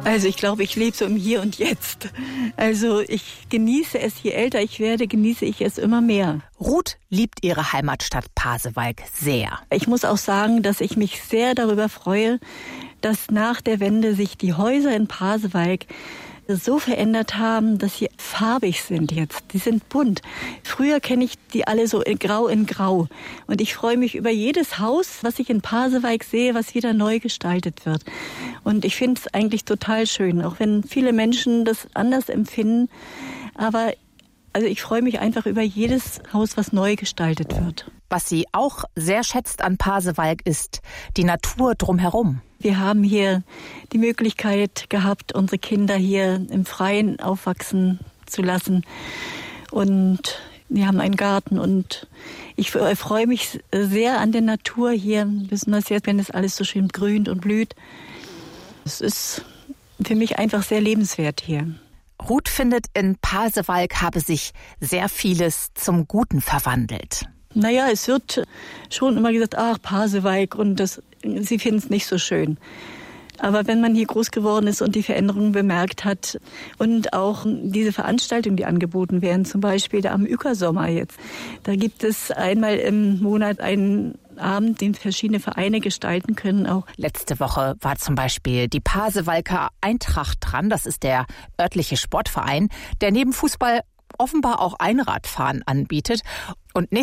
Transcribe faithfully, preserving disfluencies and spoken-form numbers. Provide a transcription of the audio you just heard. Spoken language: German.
Also ich glaube, ich lebe so im Hier und Jetzt. Also ich genieße es, je älter ich werde, genieße ich es immer mehr. Ruth liebt ihre Heimatstadt Pasewalk sehr. Ich muss auch sagen, dass ich mich sehr darüber freue, dass nach der Wende sich die Häuser in Pasewalk so verändert haben, dass sie farbig sind jetzt. Die sind bunt. Früher kenne ich die alle so in grau in grau. Und ich freue mich über jedes Haus, was ich in Pasewalk sehe, was wieder neu gestaltet wird. Und ich finde es eigentlich total schön, auch wenn viele Menschen das anders empfinden. Aber also ich freue mich einfach über jedes Haus, was neu gestaltet wird. Was sie auch sehr schätzt an Pasewalk ist die Natur drumherum. Wir haben hier die Möglichkeit gehabt, unsere Kinder hier im Freien aufwachsen zu lassen. Und wir haben einen Garten und ich freue mich sehr an der Natur hier, besonders jetzt, wenn es alles so schön grünt und blüht. Es ist für mich einfach sehr lebenswert hier. Ruth findet, in Pasewalk habe sich sehr vieles zum Guten verwandelt. Naja, es wird schon immer gesagt, ach, Pasewalk, und das, sie finden es nicht so schön. Aber wenn man hier groß geworden ist und die Veränderungen bemerkt hat und auch diese Veranstaltungen, die angeboten werden, zum Beispiel da am Üker-Sommer jetzt, da gibt es einmal im Monat einen Abend, den verschiedene Vereine gestalten können auch. Letzte Woche war zum Beispiel die Pasewalker Eintracht dran. Das ist der örtliche Sportverein, der neben Fußball offenbar auch Einradfahren anbietet. Und